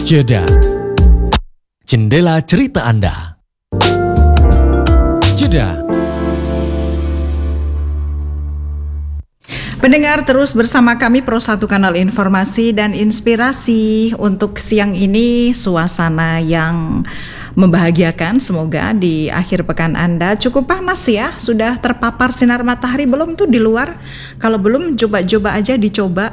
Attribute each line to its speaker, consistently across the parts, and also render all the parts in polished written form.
Speaker 1: Jeda. Jendela cerita Anda. Jeda.
Speaker 2: Pendengar terus bersama kami Pro 1 Kanal Informasi dan Inspirasi. Untuk siang ini suasana yang membahagiakan, semoga di akhir pekan Anda cukup panas ya. Sudah terpapar sinar matahari belum tuh di luar? Kalau belum, coba-coba aja dicoba.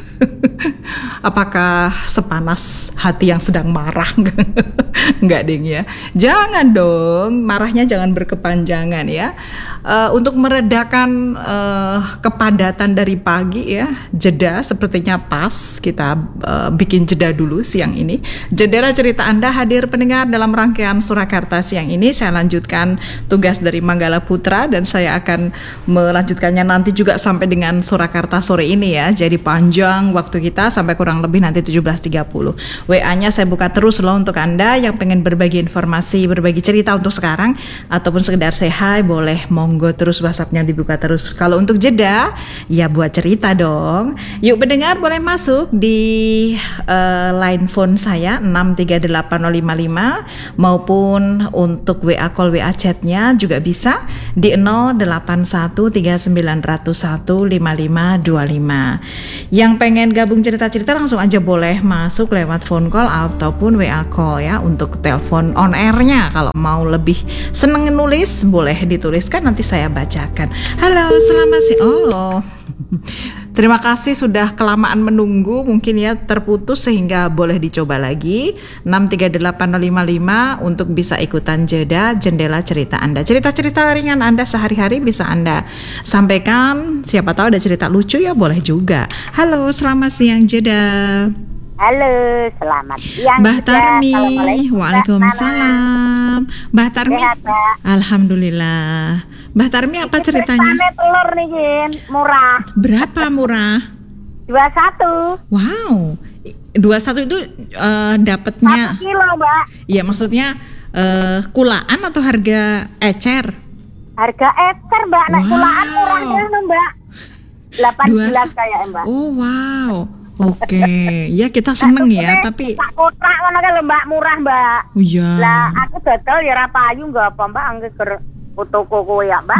Speaker 2: Apakah sepanas hati yang sedang marah? Enggak ding ya. Jangan dong, marahnya jangan berkepanjangan ya. Untuk meredakan kepadatan dari pagi ya, jeda sepertinya pas kita bikin jeda dulu siang ini. Jendela cerita Anda hadir pendengar dalam rangkaian Surakarta siang ini. Saya lanjutkan tugas dari Manggala Putra dan saya akan melanjutkannya nanti juga sampai dengan Surakarta sore ini ya. Jadi panjang waktu kita sampai kurang lebih nanti 17.30. WA-nya saya buka terus loh untuk Anda yang pengen berbagi informasi, berbagi cerita untuk sekarang ataupun sekedar say hi, boleh monggo terus WhatsApp-nya dibuka terus. Kalau untuk jeda ya buat cerita dong. Yuk pendengar boleh masuk di line phone saya 6380555 maupun untuk WA call WA chat-nya juga bisa di 0813901525. Yang pengen gabung cerita-cerita langsung aja boleh masuk lewat phone call ataupun WA call ya. Untuk telepon on air-nya kalau mau lebih seneng nulis boleh dituliskan nanti saya bacakan. Halo, selamat siang. Terima kasih sudah kelamaan menunggu, mungkin ya terputus sehingga boleh dicoba lagi 6380555 untuk bisa ikutan jeda jendela cerita Anda. Cerita-cerita ringan Anda sehari-hari bisa Anda sampaikan, siapa tahu ada cerita lucu ya boleh juga. Halo, selamat siang jeda.
Speaker 3: Halo, selamat siang.
Speaker 2: Mbah Tarmi, waalaikumsalam. Mbah Tarmi, alhamdulillah. Mbah Tarmi apa ceritanya?
Speaker 3: Telur nih, Jin. Murah.
Speaker 2: Berapa murah?
Speaker 3: 21.
Speaker 2: Wow, 21 itu dapatnya
Speaker 3: 1 kilo, Mbak.
Speaker 2: Iya, maksudnya kulaan atau harga ecer?
Speaker 3: Harga ecer, Mbak. Nah, kulaan murahnya, Mbak. 18 kayak, Mbak.
Speaker 2: Oh, wow. Oke, ya kita seneng ya, tapi
Speaker 3: tak kotak mana kan Mbak, murah Mbak.
Speaker 2: Oh iya.
Speaker 3: Lah aku dodol ya ra payu enggak apa Mbak, angge ker toko kowe ya Mbak.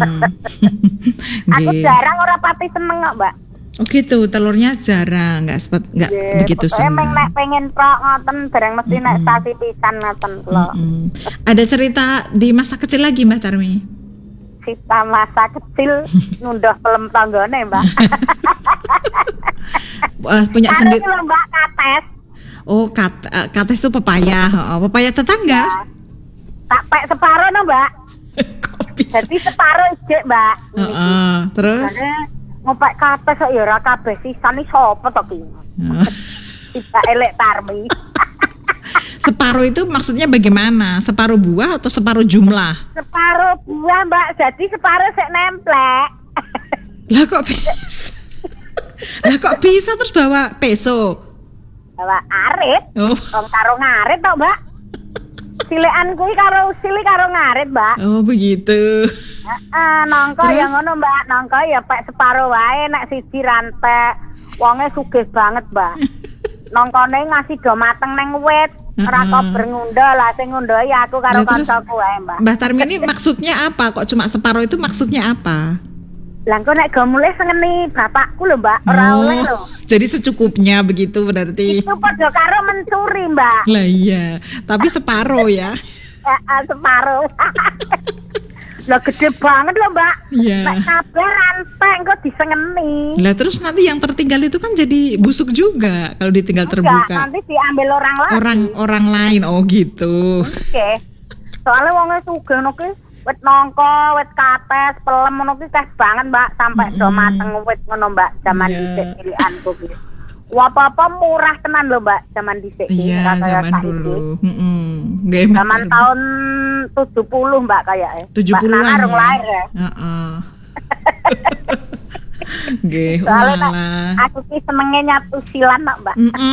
Speaker 3: Aku jarang ora pati seneng kok Mbak.
Speaker 2: Oh gitu, telurnya jarang, nggak begitu seneng.
Speaker 3: Nek pengen prok ngoten bareng mesti nek stasi pisan ngoten kula.
Speaker 2: Ada cerita di masa kecil lagi Mbak Tarmi?
Speaker 3: Kita masa kecil ngunduh film tanggane Mbak.
Speaker 2: Punya sendiri.
Speaker 3: Mbak kates.
Speaker 2: Oh, kates itu pepaya. Pepaya tetangga.
Speaker 3: Tak pek separuh no Mbak. Jadi separuh ijek Mbak.
Speaker 2: Terus
Speaker 3: ngopek kates kok ya ora kabeh sisane sapa to ki. Tidak elek Tarmi.
Speaker 2: Separuh itu maksudnya bagaimana? Separuh buah atau separuh jumlah?
Speaker 3: Separuh buah Mbak, jadi separuh sek nemplek.
Speaker 2: Lah kok bisa? Lah kok bisa terus bawa peso?
Speaker 3: Bawa arit.
Speaker 2: Oh.
Speaker 3: Karo ngarit to Mbak. Silekan kuwi karo sili karo ngarit Mbak.
Speaker 2: Oh begitu.
Speaker 3: Nangka ya ngono Mbak, nangka ya pek separuh wae nek siji rantek. Wonge sugih banget Mbak. Nangkane ngasih do mateng neng wit. Ora kober ngundha lah, sing ngundha ya aku karo kancaku wae, Mbak.
Speaker 2: Mbah Tarmi ini maksudnya apa? Kok cuma separuh itu maksudnya apa?
Speaker 3: Lah kok nek go mulih sengeni bapakku lho, Mbak, ora oleh lho.
Speaker 2: Jadi secukupnya begitu berarti.
Speaker 3: Itu padha karo mencuri, Mbak.
Speaker 2: Lah iya, tapi separuh ya.
Speaker 3: Separuh. Lah gede banget loh Mbak.
Speaker 2: Iya.
Speaker 3: Nek kabeh rantek kok disengeni.
Speaker 2: Lah terus nanti yang tertinggal itu kan jadi busuk juga kalau ditinggal terbuka.
Speaker 3: Nanti diambil orang lain.
Speaker 2: Orang lain, oh gitu.
Speaker 3: Oke. Soalnya wongnya sugih ngono ki wit nangka, wit kates, pelem ngono ki teh banget Mbak sampai do mateng wit ngono Mbak zaman dhisik cilikanku ki. Apa-apa murah tenan loh Mbak zaman dhisik ki.
Speaker 2: Iya, zaman dulu.
Speaker 3: Zaman tahun 70 Mbak kayaknya.
Speaker 2: 70-an ya.
Speaker 3: Lahir ya.
Speaker 2: Nggih,
Speaker 3: aku ki senenge nyatu silan Mbak.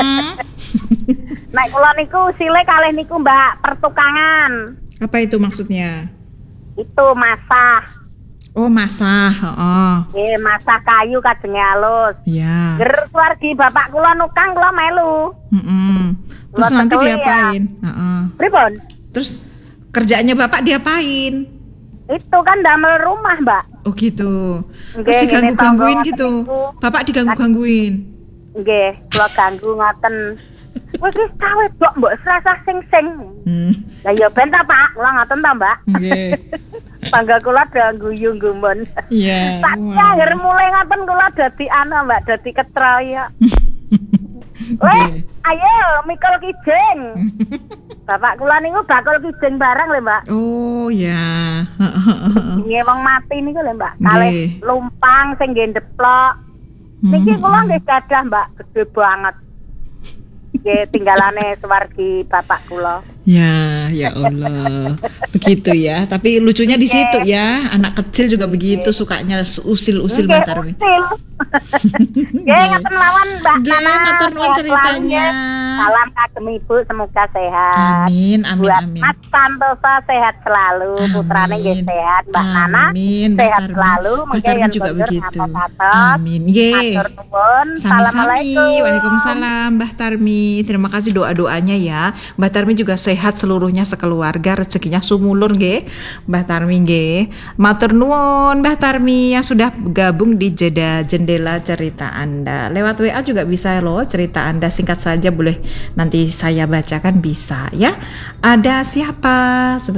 Speaker 3: Nek kula niku sile kalih niku Mbak pertukangan.
Speaker 2: Apa itu maksudnya?
Speaker 3: Itu masak.
Speaker 2: Oh, masak, heeh.
Speaker 3: Nggih, masak kayu kajenge halus.
Speaker 2: Ya.
Speaker 3: Ger keluargi bapak kula nukang kula melu.
Speaker 2: Terus
Speaker 3: Kula
Speaker 2: nanti
Speaker 3: tekeli
Speaker 2: diapain? Heeh.
Speaker 3: Pripun?
Speaker 2: Terus kerjaannya Bapak diapain?
Speaker 3: Itu kan damel rumah, Mbak.
Speaker 2: Oh gitu.
Speaker 3: Nggih,
Speaker 2: Terus diganggu-gangguin
Speaker 3: ngene
Speaker 2: gitu.
Speaker 3: tangga niku.
Speaker 2: Bapak diganggu-gangguin.
Speaker 3: Nggih, kula ganggu ngoten. Wis kawet kok mbok srasah sing-sing. Lah ya ben ta, Pak, kula ngoten ta, Mbak.
Speaker 2: Nggih.
Speaker 3: Tangga kula guyu gumun.
Speaker 2: Iya.
Speaker 3: Tak akhir mulai ngoten kula dadi Mbak, dadi ketroyok. Weh, ayo mikul kijing. Bapak kula niku bakul kijing bareng lho, Mbak.
Speaker 2: Oh ya.
Speaker 3: Nggih wong mati niku lho, Mbak.
Speaker 2: Nggih.
Speaker 3: Kalih lumpang sing nggih ndeplok. Niki kula nggih gadah, Mbak, gede banget. Nggih tinggalane suwargi bapak kula.
Speaker 2: Ya, ya Allah. Begitu ya. Tapi lucunya di situ ya. Anak kecil juga begitu sukanya usil-usil Mbak Tarmi.
Speaker 3: Nggih, ngaten mawon Mbak
Speaker 2: Nggih,
Speaker 3: Nana.
Speaker 2: matur nuwun
Speaker 3: Sehat
Speaker 2: ceritanya.
Speaker 3: selalu. Salam kagem Ibu, semoga sehat.
Speaker 2: Amin, amin,
Speaker 3: Buat
Speaker 2: amin.
Speaker 3: Mas Santosa sehat selalu, putrane nggih
Speaker 2: Amin.
Speaker 3: sehat, Mbak Nana.
Speaker 2: Amin, Mbak
Speaker 3: Sehat
Speaker 2: Tarmi.
Speaker 3: selalu,
Speaker 2: Mbak
Speaker 3: mungkin
Speaker 2: Tarmi
Speaker 3: yang
Speaker 2: juga
Speaker 3: bener
Speaker 2: begitu.
Speaker 3: ngatos-atos.
Speaker 2: Amin. Nggih.
Speaker 3: Matur nuwun.
Speaker 2: Sami-sami.
Speaker 3: Assalamualaikum.
Speaker 2: Waalaikumsalam Mbah Tarmi. Terima kasih doa-doanya ya. Mbah Tarmi juga sehat seluruhnya sekeluarga, rezekinya sumulur nggih. Mbah Tarmi nggih. Matur nuwun Mbah Tarmi yang sudah gabung di Jendela Cerita Anda. Lewat WA juga bisa loh cerita Anda, singkat saja boleh nanti saya bacakan bisa ya. Ada siapa?